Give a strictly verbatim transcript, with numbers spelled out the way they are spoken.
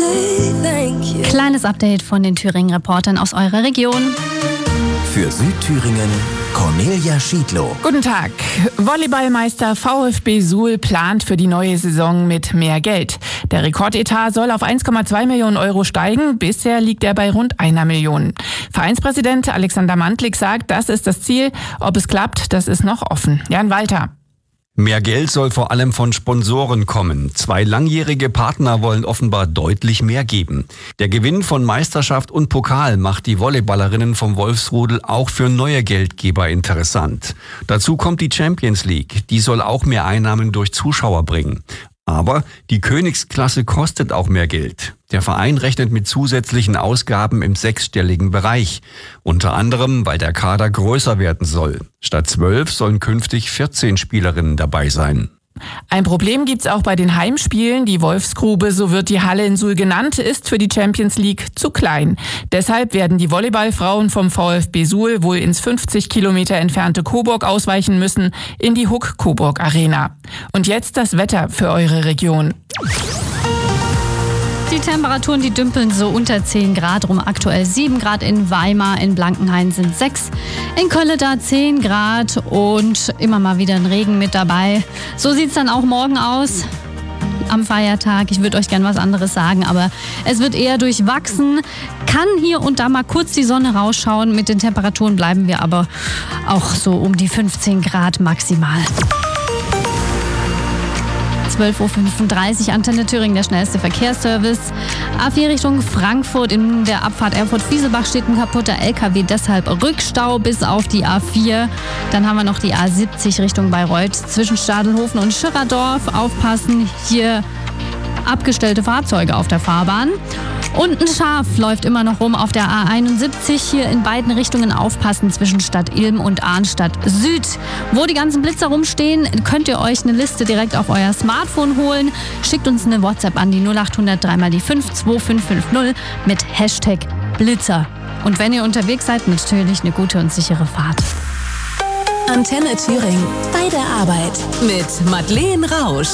Kleines Update von den Thüringen-Reportern aus eurer Region. Für Südthüringen Cornelia Schiedlow. Guten Tag. Volleyballmeister VfB Suhl plant für die neue Saison mit mehr Geld. Der Rekordetat soll auf eins Komma zwei Millionen Euro steigen. Bisher liegt er bei rund einer Million. Vereinspräsident Alexander Mantlik sagt, das ist das Ziel. Ob es klappt, das ist noch offen. Jan Walter. Mehr Geld soll vor allem von Sponsoren kommen. Zwei langjährige Partner wollen offenbar deutlich mehr geben. Der Gewinn von Meisterschaft und Pokal macht die Volleyballerinnen vom Wolfsrudel auch für neue Geldgeber interessant. Dazu kommt die Champions League. Die soll auch mehr Einnahmen durch Zuschauer bringen. Aber die Königsklasse kostet auch mehr Geld. Der Verein rechnet mit zusätzlichen Ausgaben im sechsstelligen Bereich. Unter anderem, weil der Kader größer werden soll. Statt zwölf sollen künftig vierzehn Spielerinnen dabei sein. Ein Problem gibt's auch bei den Heimspielen. Die Wolfsgrube, so wird die Halle in Suhl genannt, ist für die Champions League zu klein. Deshalb werden die Volleyballfrauen vom VfB Suhl wohl ins fünfzig Kilometer entfernte Coburg ausweichen müssen, in die Huck Coburg Arena. Und jetzt das Wetter für eure Region. Die Temperaturen, die dümpeln so unter zehn Grad rum. Aktuell sieben Grad in Weimar, in Blankenhain sind sechs, in Kölleda zehn Grad und immer mal wieder ein Regen mit dabei. So sieht's dann auch morgen aus. Am Feiertag. Ich würde euch gern was anderes sagen, aber es wird eher durchwachsen. Kann hier und da mal kurz die Sonne rausschauen. Mit den Temperaturen bleiben wir aber auch so um die fünfzehn Grad maximal. zwölf Uhr fünfunddreißig, Antenne Thüringen, der schnellste Verkehrsservice. A vier Richtung Frankfurt, in der Abfahrt Erfurt-Fieselbach steht ein kaputter L K W, deshalb Rückstau bis auf die A vier. Dann haben wir noch die A siebzig Richtung Bayreuth zwischen Stadelhofen und Schirradorf. Aufpassen, hier abgestellte Fahrzeuge auf der Fahrbahn. Und ein Schaf läuft immer noch rum auf der A einundsiebzig. Hier in beiden Richtungen aufpassen zwischen Stadt Ilm und Arnstadt Süd. Wo die ganzen Blitzer rumstehen, könnt ihr euch eine Liste direkt auf euer Smartphone holen. Schickt uns eine WhatsApp an die null acht hundert drei mal die fünf zwei fünf fünf null mit Hashtag Blitzer. Und wenn ihr unterwegs seid, natürlich eine gute und sichere Fahrt. Antenne Thüringen. Bei der Arbeit mit Madeleine Rausch.